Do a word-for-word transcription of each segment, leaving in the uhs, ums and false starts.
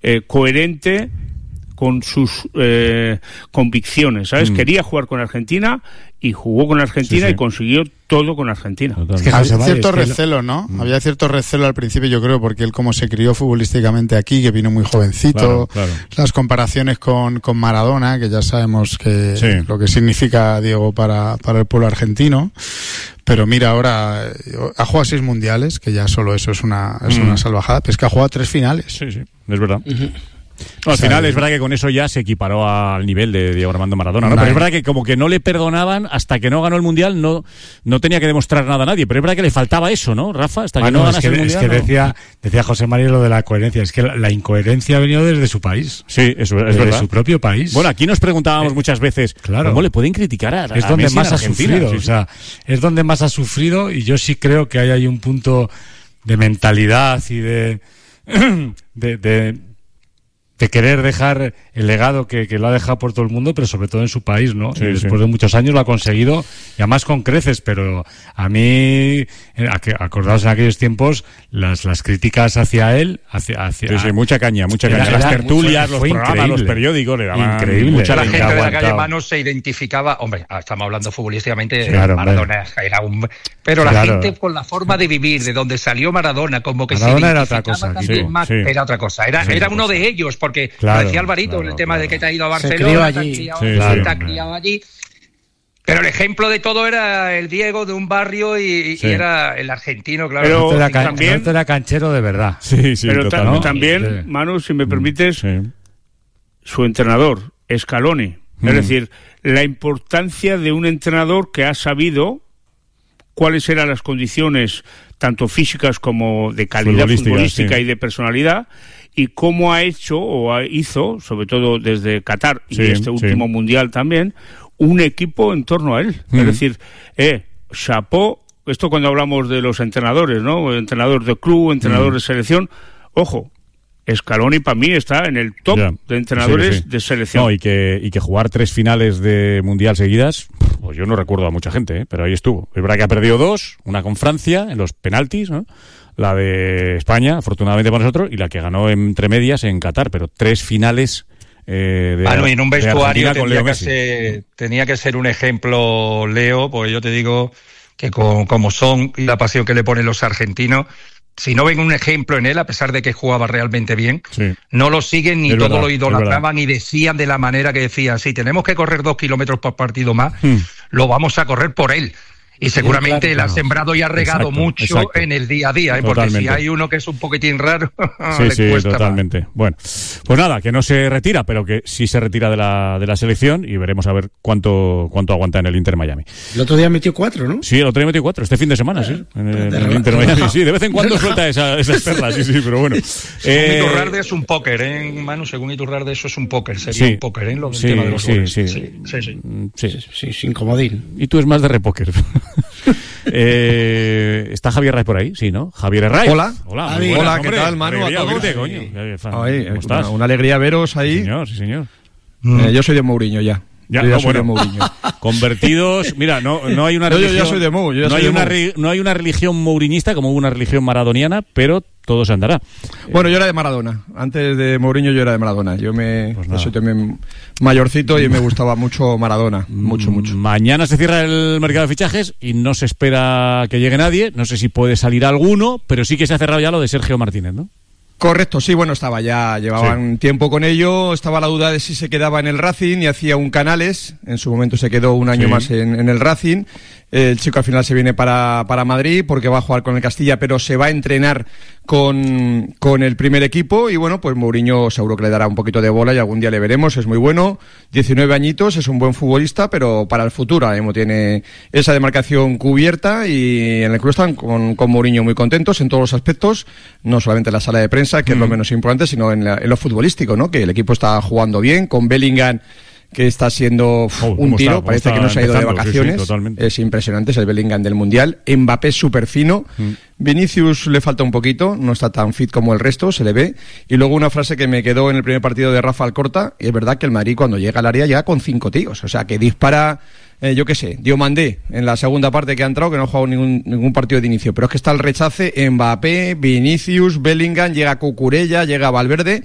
eh, coherente con sus eh, convicciones, ¿sabes? Mm. Quería jugar con Argentina y jugó con Argentina, sí, sí. y consiguió todo con Argentina. Es que había cierto recelo, ¿no? Mm. Había cierto recelo al principio, yo creo, porque él como se crió futbolísticamente aquí, que vino muy jovencito, claro, claro. Las comparaciones con, con Maradona, que ya sabemos que sí. lo que significa Diego para, para el pueblo argentino. Pero mira, ahora ha jugado seis mundiales, que ya solo eso es una, es mm. una salvajada, pero es que ha jugado tres finales. Sí, sí, es verdad. Uh-huh. No, al final es verdad que con eso ya se equiparó al nivel de Diego Armando Maradona, ¿no? Pero es verdad que como que no le perdonaban hasta que no ganó el Mundial, no no tenía que demostrar nada a nadie, pero es verdad que le faltaba eso, ¿no, Rafa? Hasta que ah, no, no ganase el Mundial. Es que decía, no. decía José María lo de la coherencia, es que la, la incoherencia ha venido desde su país. Sí, eso es desde verdad. su propio país. Bueno, aquí nos preguntábamos eh, muchas veces, claro, ¿cómo le pueden criticar a, a Es donde Messi más ha Argentina? sufrido, sí, sí. o sea, es donde más ha sufrido, y yo sí creo que hay ahí un punto de mentalidad y de de, de de querer dejar el legado que, que lo ha dejado por todo el mundo, pero sobre todo en su país, ¿no? Sí, y después sí. de muchos años lo ha conseguido, y además con creces, pero a mí, acordaos en aquellos tiempos, las las críticas hacia él, hacia... hacia sí, sí, mucha caña, mucha caña. Las tertulias, los programas, los periódicos, le daban increíble. Mucha la gente de la calle Manu se identificaba, hombre, estamos hablando futbolísticamente, claro, Maradona hombre. era un... Pero claro. la gente con la forma de vivir, de donde salió Maradona, como que Maradona se era otra cosa, también sí, más, sí. era otra cosa, era, sí, era uno cosa. de ellos, porque claro, lo decía Alvarito, claro, el tema claro. de que te ha ido a Barcelona, te ha criado, sí, claro, te ha criado allí. Pero el ejemplo de todo era el Diego de un barrio y, sí. y era el argentino, claro. Pero este era, can, también, este era canchero de verdad. Sí, sí, pero total, ta- ¿no? también, sí. Manu, si me permites, sí. su entrenador, Scaloni. Mm. Es decir, la importancia de un entrenador que ha sabido cuáles eran las condiciones, tanto físicas como de calidad futbolística, futbolística sí. y de personalidad, y cómo ha hecho o hizo, sobre todo desde Qatar y sí, este último sí. mundial también, un equipo en torno a él. Mm. Es decir, eh, chapó, esto cuando hablamos de los entrenadores, ¿no? Entrenador de club, entrenador mm. de selección, ojo, Scaloni para mí está en el top yeah. de entrenadores sí, sí. de selección. No, y que, y que jugar tres finales de mundial seguidas, pues yo no recuerdo a mucha gente, ¿eh? Pero ahí estuvo. Es verdad que ha perdido dos, una con Francia en los penaltis, ¿no? La de España, afortunadamente para nosotros, y la que ganó entre medias en Qatar, pero tres finales eh, de, bueno, y en un vestuario tenía que, ser, tenía que ser un ejemplo, Leo, porque yo te digo que con, como son y la pasión que le ponen los argentinos, si no ven un ejemplo en él, a pesar de que jugaba realmente bien, sí. no lo siguen ni todos lo idolatraban y decían de la manera que decían, si tenemos que correr dos kilómetros por partido más, hmm. lo vamos a correr por él. Y seguramente sí, claro, él ha sembrado y ha regado exacto, mucho exacto. en el día a día, ¿eh? Porque si hay uno que es un poquitín raro, sí, le sí, cuesta totalmente. Más. Bueno, pues nada, que no se retira, pero que sí se retira de la de la selección y veremos a ver cuánto cuánto aguanta en el Inter Miami. El otro día metió cuatro, ¿no? Sí, el otro día metió cuatro, este fin de semana, sí. En el, en el Inter Miami, sí, de vez en cuando suelta esa, esas perlas, sí, sí, pero bueno. Según eh, Iturralde es un póker, ¿eh, Manu? Según Iturralde eso es un póker, sería sí, un póker, ¿eh? Lo del sí, tema de los sí, goles. Sí, sí, sí, sí, sí, sí, sí, sin comodín. Y tú es más de repóker. Eh, ¿Está Javier Ray por ahí? Sí, ¿no? Javier Ray. Hola. Hola, Javi, buenas, hola, hombre, ¿qué tal, Manu? Alegría, a todos. verte, coño. Ay, ¿Cómo estás? Una, una alegría veros ahí. Sí, señor, sí, señor. Eh, yo soy de Mourinho ya. Ya, yo ya no, soy bueno, de Mourinho. Convertidos, mira, no, no hay una religión. Yo, yo ya soy de Mou, yo ya no, soy hay de una, Mou. no hay una religión mouriñista como una religión maradoniana, pero todo se andará. Bueno, yo era de Maradona. Antes de Mourinho yo era de Maradona. Yo me pues yo soy también mayorcito y me gustaba mucho Maradona. Mucho, mucho. Mañana se cierra el mercado de fichajes y no se espera que llegue nadie. No sé si puede salir alguno, pero sí que se ha cerrado ya lo de Sergio Martínez, ¿no? Correcto, sí, bueno, estaba ya, llevaban sí. tiempo con ello, estaba la duda de si se quedaba en el Racing y hacía un Canales, en su momento se quedó un año sí. más en, en el Racing, el chico al final se viene para, para Madrid porque va a jugar con el Castilla, pero se va a entrenar con, con el primer equipo y bueno, pues Mourinho seguro que le dará un poquito de bola y algún día le veremos, es muy bueno, diecinueve añitos, es un buen futbolista, pero para el futuro ahora mismo tiene esa demarcación cubierta y en el club están con, con Mourinho muy contentos en todos los aspectos, no solamente en la sala de prensa, que mm. es lo menos importante, sino en, la, en lo futbolístico, ¿no? Que el equipo está jugando bien, con Bellingham que está siendo oh, un tiro, está, parece que no se ha ido de vacaciones, sí, sí, es impresionante, es el Bellingham del Mundial, Mbappé súper fino, mm. Vinicius le falta un poquito, no está tan fit como el resto, se le ve, y luego una frase que me quedó en el primer partido de Rafa Alcorta, y es verdad que el Madrid cuando llega al área llega con cinco tíos, o sea que dispara, eh, yo qué sé, Diomandé en la segunda parte que ha entrado, que no ha jugado ningún, ningún partido de inicio, pero es que está el rechace, Mbappé, Vinicius, Bellingham, llega Cucurella, llega Valverde,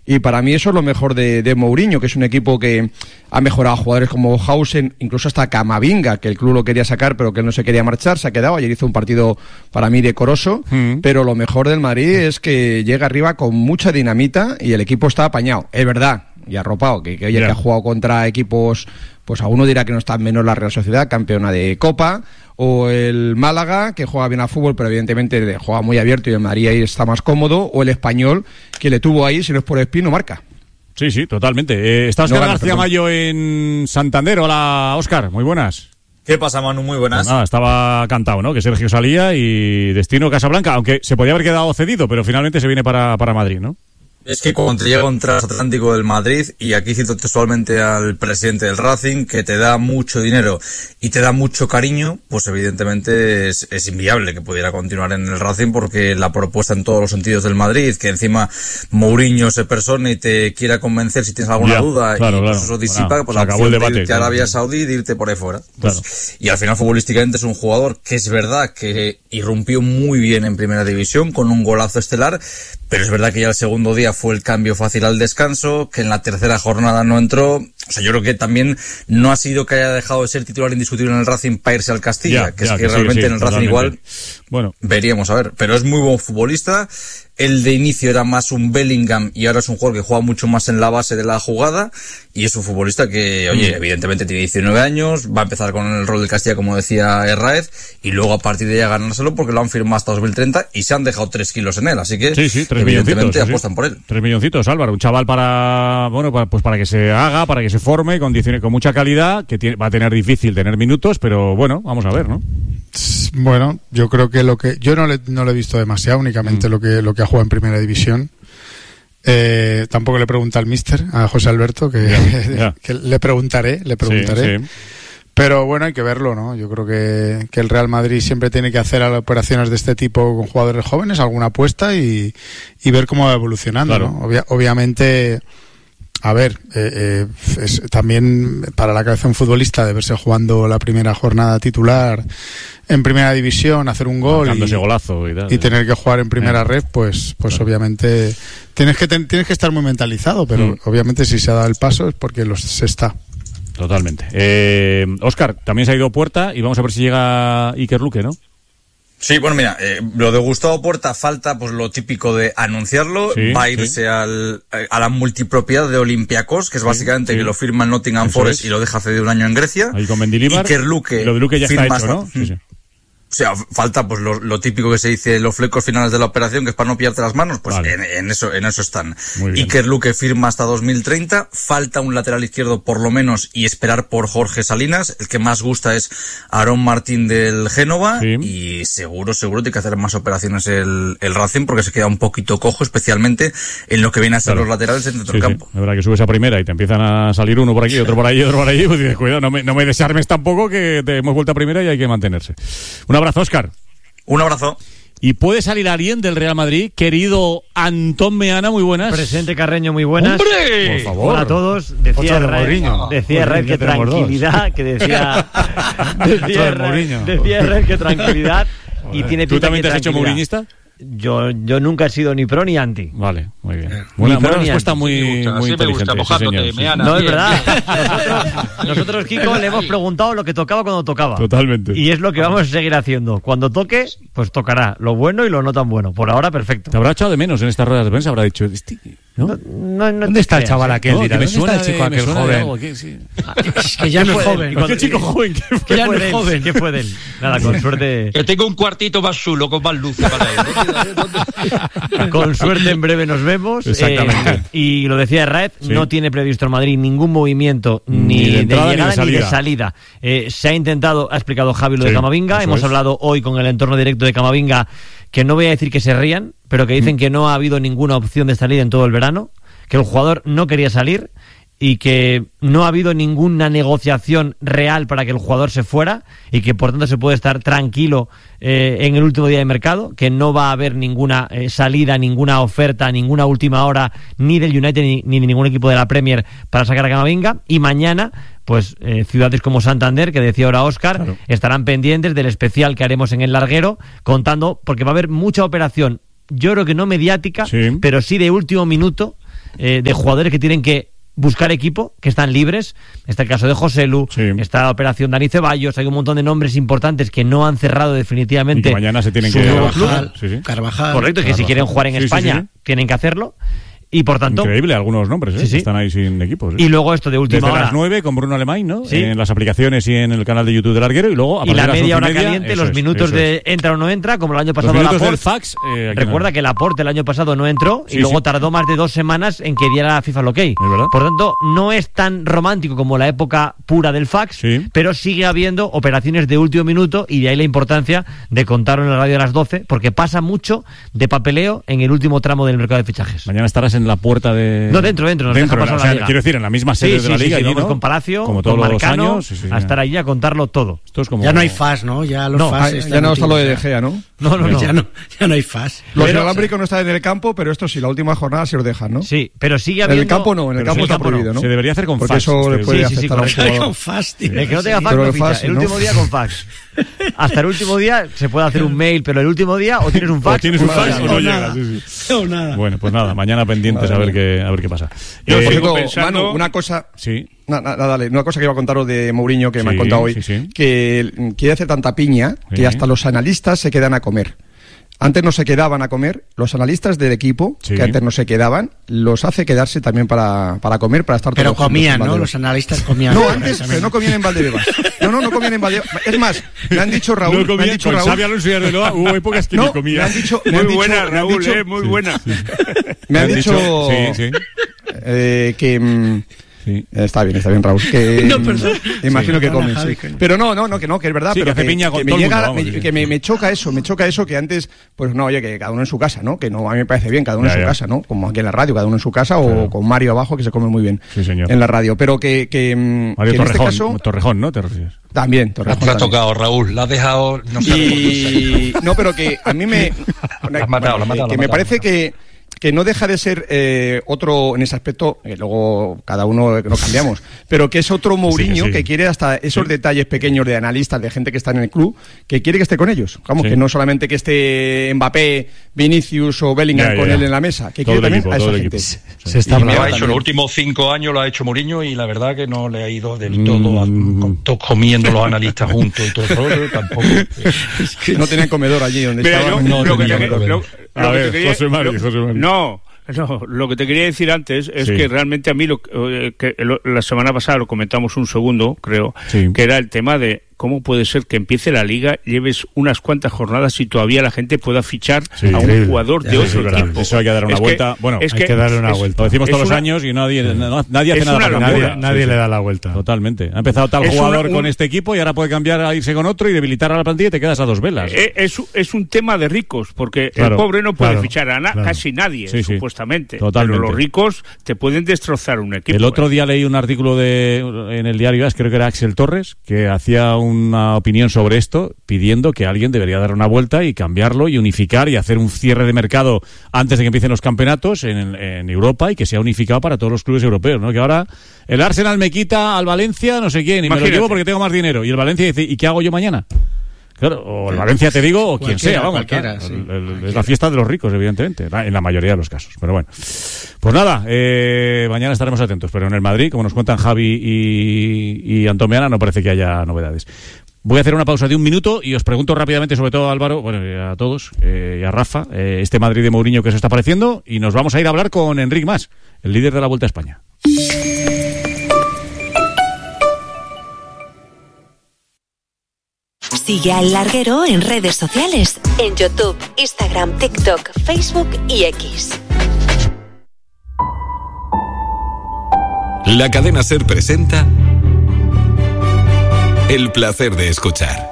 Y para mí eso es lo mejor de, de Mourinho, que es un equipo que ha mejorado a jugadores como Hausen, incluso hasta Camavinga, que el club lo quería sacar, pero que él no se quería marchar, se ha quedado. Ayer hizo un partido para mí decoroso, mm. pero lo mejor del Madrid es que llega arriba con mucha dinamita y el equipo está apañado. Es verdad, y arropado, que, que oye, yeah. que ha jugado contra equipos, pues alguno dirá que no está menos la Real Sociedad, campeona de Copa, o el Málaga, que juega bien a fútbol, pero evidentemente juega muy abierto y el Madrid ahí está más cómodo, o el Español, que le tuvo ahí, si no es por Espino, marca. Sí, sí, totalmente. Eh, está Óscar no, García perdón. Mayo en Santander. Hola, Óscar, muy buenas. ¿Qué pasa, Manu? Muy buenas. Pues nada, estaba cantado, ¿no? Que Sergio salía y destino Casablanca, aunque se podía haber quedado cedido, pero finalmente se viene para, para Madrid, ¿no? Es que cuando te llega un transatlántico del Madrid, y aquí cito textualmente al presidente del Racing, que te da mucho dinero y te da mucho cariño, pues evidentemente es, es inviable que pudiera continuar en el Racing, porque la propuesta en todos los sentidos del Madrid, que encima Mourinho se persone y te quiera convencer si tienes alguna ya, duda, claro, y claro. pues eso disipa, bueno, pues la opción de irte claro. a Arabia Saudí y de irte por ahí fuera. Pues, claro. Y al final futbolísticamente es un jugador que es verdad que irrumpió muy bien en Primera División con un golazo estelar, pero es verdad que ya el segundo día fue el cambio fácil al descanso, que en la tercera jornada no entró. O sea, yo creo que también no ha sido que haya dejado de ser titular indiscutible en el Racing para irse al Castilla, ya, que ya, es que, que realmente sí, sí, en el Racing igual bueno. veríamos a ver, pero es muy buen futbolista. El de inicio era más un Bellingham y ahora es un jugador que juega mucho más en la base de la jugada, y es un futbolista que, oye, mm. evidentemente tiene diecinueve años, va a empezar con el rol del Castilla, como decía Herráez, y luego a partir de ahí a ganárselo porque lo han firmado hasta dos mil treinta y se han dejado tres kilos en él, así que sí, sí, tres evidentemente sí, apuestan sí. por él. Tres milloncitos, Álvaro, un chaval para, bueno, para, pues para que se haga, para que se forme, con, con mucha calidad, que tiene, va a tener difícil tener minutos, pero bueno, vamos a ver, ¿no? Bueno, yo creo que lo que yo no le, no lo he visto demasiado, únicamente mm. lo que lo que ha jugado en Primera División. Eh, tampoco le pregunta al míster, a José Alberto, que, yeah, yeah. que le preguntaré, le preguntaré. Sí, sí. Pero bueno, hay que verlo, ¿no? Yo creo que, que el Real Madrid siempre tiene que hacer operaciones de este tipo con jugadores jóvenes, alguna apuesta y, y ver cómo va evolucionando, claro. ¿no? Obvia, obviamente, a ver, eh, eh, es también para la cabeza de un futbolista de verse jugando la primera jornada titular en Primera División, hacer un gol y, ese golazo y, tal, y ¿eh? tener que jugar en primera eh. red, pues pues claro. obviamente tienes que ten, tienes que estar muy mentalizado, pero mm. obviamente si se ha dado el paso es porque los, se está. Totalmente. Eh, Óscar, también se ha ido Puerta y vamos a ver si llega Iker Luque, ¿no? Sí, bueno, mira, eh, lo de Gustavo Puerta falta pues lo típico de anunciarlo, sí, va a irse sí. al, a la multipropiedad de Olympiacos, que es sí, básicamente sí. que lo firma en Nottingham Eso Forest es. y lo deja cedido un año en Grecia. Ahí con Mendilibar. Iker Luque. Lo de Luque ya está hecho, ¿no? Sí, sí. O sea, falta pues lo, lo típico que se dice, los flecos finales de la operación, que es para no pillarte las manos, pues vale. en, en eso en eso están. Iker Luque firma hasta dos mil treinta, falta un lateral izquierdo por lo menos y esperar por Jorge Salinas, el que más gusta es Aarón Martín del Génova, sí. y seguro, seguro tiene que hacer más operaciones el, el Racing porque se queda un poquito cojo, especialmente en lo que viene a ser claro. los laterales en dentro sí, del campo. Sí. La verdad que subes a primera y te empiezan a salir uno por aquí, otro por allí, otro por allí, pues dices, cuidado, no me, no me desarmes tampoco, que te hemos vuelto a primera y hay que mantenerse. Un abrazo, Óscar. Un abrazo. ¿Y puede salir alguien del Real Madrid? Querido Antón Meana, muy buenas. Presente Carreño, muy buenas. ¡Hombre! Por favor. Hola a todos. Decía Red, decía Red que tranquilidad, que decía... decía Red, decía Red que tranquilidad. Y tiene ¿Tú también te has hecho mourinhista? Yo, yo nunca he sido ni pro ni anti. Vale, muy bien. Buena, buena respuesta, muy, me gusta, muy sí inteligente. Me gusta, mojándote, sí, Meana. No, es verdad. Nosotros, nosotros, Kiko, le hemos preguntado lo que tocaba cuando tocaba. Totalmente. Y es lo que vamos a seguir haciendo. Cuando toque, pues tocará lo bueno y lo no tan bueno. Por ahora, perfecto. Te habrá echado de menos en estas ruedas de prensa, habrá dicho... ¿no? No, no, no ¿Dónde está el chaval aquel? No, dirá, me ¿dónde está el chico de, aquel joven? Algo, ¿qué, sí. Es que ya no es joven. ¿Qué chico joven? ¿Qué fue? ¿Qué ya no es joven? ¿Qué fue de él? Nada, con suerte... Que tengo un cuartito más chulo, con más luz para él. Con suerte en breve nos vemos. Exactamente. Eh, y lo decía Raed, sí. no tiene previsto en Madrid ningún movimiento ni, ni de, de llegada ni de salida. Ni de salida. Eh, se ha intentado, ha explicado Javi lo sí, de Camavinga. Hemos es. hablado hoy con el entorno directo de Camavinga, que no voy a decir que se rían, pero que dicen mm. que no ha habido ninguna opción de salida en todo el verano, que el jugador no quería salir y que no ha habido ninguna negociación real para que el jugador se fuera y que por tanto se puede estar tranquilo eh, en el último día de mercado, que no va a haber ninguna eh, salida, ninguna oferta, ninguna última hora ni del United ni, ni de ningún equipo de la Premier para sacar a Camavinga. Y mañana pues eh, ciudades como Santander, que decía ahora Óscar, claro. estarán pendientes del especial que haremos en el larguero, contando, porque va a haber mucha operación, yo creo que no mediática, sí. pero sí de último minuto, eh, de jugadores que tienen que buscar equipo, que están libres. Está el caso de Joselu, sí. está la operación Dani Ceballos, hay un montón de nombres importantes que no han cerrado definitivamente. Y que mañana se tienen que... Carvajal, sí, sí. Carvajal. Correcto, que Carvajal. si quieren jugar en sí, España, sí, sí. tienen que hacerlo. Y por tanto... Increíble algunos nombres, ¿eh? Sí, sí. Que están ahí sin equipos. ¿eh? Y luego esto de última Desde hora. las nueve con Bruno Alemán, ¿no? Sí. En las aplicaciones y en el canal de YouTube del Larguero. Y luego a y la de las media hora media, caliente, los es, minutos de es. entra o no entra, como el año pasado los minutos Laporte. del fax. Eh, Recuerda no. que Laporte el año pasado no entró sí, y luego sí. tardó más de dos semanas en que diera la FIFA el ok. verdad? Por tanto, no es tan romántico como la época pura del fax, sí. pero sigue habiendo operaciones de último minuto y de ahí la importancia de contarlo en la radio a las doce, porque pasa mucho de papeleo en el último tramo del mercado de fichajes. Mañana estarás en la puerta de... No, dentro, dentro. Nos dentro deja pasar o la sea, liga. quiero decir, en la misma sede sí, de la sí, liga. Sí, sí, allí, vamos ¿no? con Palacio, como con todos Marcano, los años. Sí, sí, a estar allí a contarlo todo. Esto es como... Ya no hay fast, ¿no? Ya los no, fast ah, ya no está lo de De Gea, ¿no? No, no, no. Ya no, ya no hay fast. Los Pero, inalámbricos no están en el campo, pero esto sí, la última jornada se os dejan, ¿no? Sí, pero sigue En habiendo... el campo no, en el Pero campo sí, está el campo prohibido, no. ¿no? Se debería hacer con Porque fax. eso le Sí, puede sí, sí, afectar a un correcto. jugador. con fast, tío. El que no tenga fax Pero no el ficha. fax, El ¿no? último día con fax. Hasta el último día se puede hacer un mail, pero el último día o tienes un fax O tienes un fax o o no nada. llegas. Sí, sí. No, nada. Bueno, pues nada, mañana pendientes a ver qué a ver qué pasa. Yo Eh, Por sigo cierto, pensando- Manu, una cosa... sí. Nada, nada, dale, una cosa que iba a contaros de Mourinho que me Sí, han contado hoy, sí, sí. que mm, quiere hacer tanta piña Sí. que hasta los analistas se quedan a comer. Antes no se quedaban a comer, los analistas del equipo, Sí. que antes no se quedaban, los hace quedarse también para, para comer, para estar Pero todos juntos comían, en ¿no? Valdebebas. Los analistas comían. No, antes, pero no comían en Valdebebas. No, no, no comían en Valdebebas. Es más, me han dicho Raúl, No me han comía dicho con Raúl, Xavi Alonso y Arbeloa, hubo épocas que no, ni comía. me han dicho, me Muy han dicho, buena, me han Raúl, dicho- eh, muy buena. me han dicho, Sí, sí. eh, que mm, Sí. está bien, está bien, Raúl. Que, No, perdón. Imagino Sí, que perdona, comen, Javi, sí. coño. Pero no, no, no, que no, que es verdad. Sí, pero que hace piña con que me todo el llega, mundo, vamos, me- sí. que me, me choca eso, me choca eso que antes, pues no, oye, que cada uno en su casa, ¿no? Que no, a mí me parece bien, cada uno Ya, en su ya. casa, ¿no? Como aquí en la radio, cada uno en su casa, Claro. o con Mario abajo, que se come muy bien Sí, señor. en la radio. Pero que, que, mm, Mario que en este Torrejón, caso, Torrejón, ¿no? Te refieres. también, Torrejón. Te ha también. tocado, Raúl. La has dejado. No sé. Y no, pero que a mí me La has matado, la has matado, que la me has parece matado. que que no deja de ser eh, otro en ese aspecto, eh, luego cada uno nos cambiamos, pero que es otro Mourinho sí. que quiere hasta esos Sí. detalles pequeños de analistas, de gente que está en el club, que quiere que esté con ellos. Vamos, Sí. que no solamente que esté Mbappé, Vinicius o Bellingham Ya, ya, con ya. él en la mesa, que Todo quiere el también equipo, a todo esa el gente. equipo. Se está Y Lo me ha va hecho también. los últimos cinco años, lo ha hecho Mourinho y la verdad que no le ha ido del todo, Mm. a- con- todos comiendo los analistas juntos y todo eso, tampoco. No tenían comedor allí donde Mira, estaban. yo, no lo, que tenía te, que ver. lo- A lo que ver, te quería- José Mari, lo- José Mari. No, no, lo que te quería decir antes es Sí. que realmente a mí, lo, eh, que lo- la semana pasada lo comentamos un segundo, creo, Sí. que era el tema de cómo puede ser que empiece la liga, lleves unas cuantas jornadas y todavía la gente pueda fichar Sí, a un increíble. jugador de Ya, otro sí, es verdad. equipo. Eso hay que dar una Es que- vuelta. Bueno, es hay que darle una es- vuelta. Lo decimos es todos los una- años y nadie, no- nadie hace es nada una para locura. cambiarlo. Nadie, nadie Sí, le sí. da la vuelta. Totalmente. Ha empezado tal Es jugador una- con un- este equipo y ahora puede cambiar a irse con otro y debilitar a la plantilla y te quedas a dos velas. Eh, Es, es un tema de ricos, porque Claro, el pobre no puede claro, fichar a na- claro. casi nadie, Sí, sí. supuestamente. Totalmente. Pero los ricos te pueden destrozar un equipo. El otro ¿eh? día leí un artículo de, en el diario As, creo que era Axel Torres, que hacía una opinión sobre esto, pidiendo que alguien debería dar una vuelta y cambiarlo y unificar y hacer un cierre de mercado antes de que empiecen los campeonatos en, en Europa y que sea unificado para todos los clubes europeos, ¿no? Que ahora el Arsenal me quita al Valencia no sé quién y me Imagínate. lo llevo porque tengo más dinero y el Valencia dice, ¿y qué hago yo mañana? Claro, o el Valencia te digo, o quien Cualquiera, sea, vamos. cualquiera, claro, sí. el- el- es la fiesta de los ricos, evidentemente, en la mayoría de los casos. Pero bueno, pues nada, eh, mañana estaremos atentos. Pero en el Madrid, como nos cuentan Javi y, y Antomiana, no parece que haya novedades. Voy a hacer una pausa de un minuto y os pregunto rápidamente, sobre todo a Álvaro, bueno, y a todos, eh, y a Rafa, eh, este Madrid de Mourinho que se está pareciendo, y nos vamos a ir a hablar con Enric Mas, el líder de la Vuelta a España. Sigue al Larguero en redes sociales, en YouTube, Instagram, TikTok, Facebook y X. La cadena SER presenta El placer de escuchar.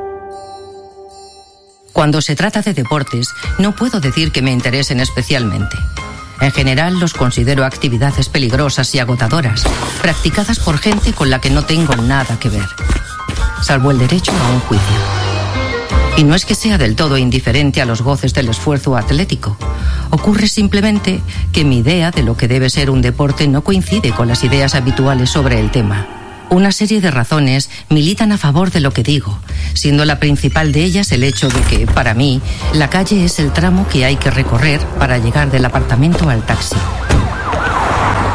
Cuando se trata de deportes, no puedo decir que me interesen especialmente. En general, los considero actividades peligrosas y agotadoras, practicadas por gente con la que no tengo nada que ver, salvo el derecho a un juicio. Y no es que sea del todo indiferente a los goces del esfuerzo atlético. Ocurre simplemente que mi idea de lo que debe ser un deporte no coincide con las ideas habituales sobre el tema. Una serie de razones militan a favor de lo que digo, siendo la principal de ellas el hecho de que, para mí, la calle es el tramo que hay que recorrer para llegar del apartamento al taxi.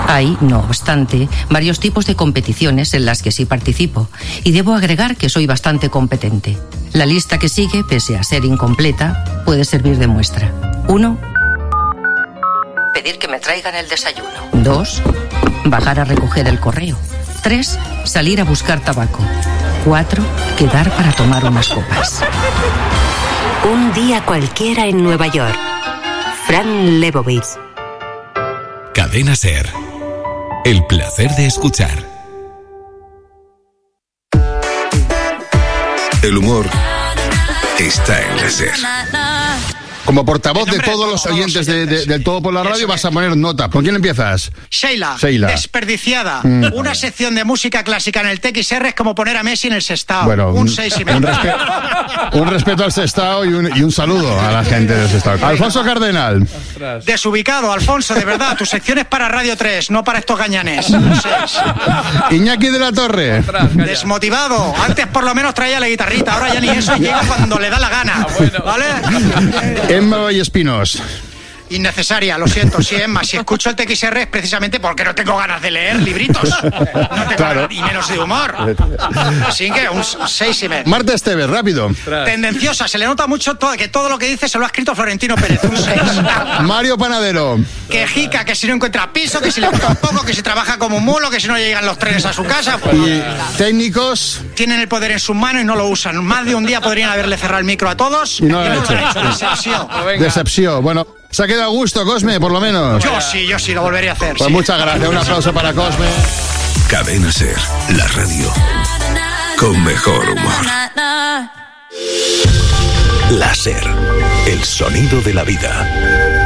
Hay, no obstante, varios tipos de competiciones en las que sí participo, y debo agregar que soy bastante competente. La lista que sigue, pese a ser incompleta, puede servir de muestra. uno. Pedir que me traigan el desayuno. dos. Bajar a recoger el correo. tres. Salir a buscar tabaco. cuatro. Quedar para tomar unas copas. Un día cualquiera en Nueva York. Fran Lebowitz. Cadena SER. El placer de escuchar. El humor está en la SER. Como portavoz de todos los oyentes de, de, del Todo por la Radio vas a poner nota. ¿Con quién empiezas? Sheila, Sheila. Desperdiciada. Mm. Una sección de música clásica en el T X R es como poner a Messi en el Sestao. Bueno, un seis y medio. Un, respe un respeto al Sestao y un, y un saludo a la gente del Sestao. Alfonso Cardenal. Desubicado, Alfonso, de verdad. Tu sección es para Radio tres, no para estos gañanes. Un seis. Iñaki de la Torre. Desmotivado. Antes por lo menos traía la guitarrita, ahora ya ni eso, y llega cuando le da la gana. ¿Vale? Emma Vallespinos. Innecesaria, lo siento, sí, Emma. Si escucho el T X R es precisamente porque no tengo ganas de leer libritos. No tengo Claro. ganas, y menos de humor. Así que un seis y medio. Marta Esteves, rápido. Tendenciosa, se le nota mucho todo, que todo lo que dice se lo ha escrito Florentino Pérez. Un seis. Mario Panadero. Quejica, que si no encuentra piso, que si le gusta un poco, que si trabaja como un mulo, que si no llegan los trenes a su casa. Pues, Y técnicos. tienen el poder en sus manos y no lo usan. Más de un día podrían haberle cerrado el micro a todos Y no lo han lo hecho. han hecho. Decepción. Decepción. Bueno, se ha quedado a gusto, Cosme, por lo menos. Yo sí, yo sí, lo volvería a hacer. Pues sí. muchas gracias. Un aplauso para Cosme. Cadena SER, la radio con mejor humor. La SER, el sonido de la vida.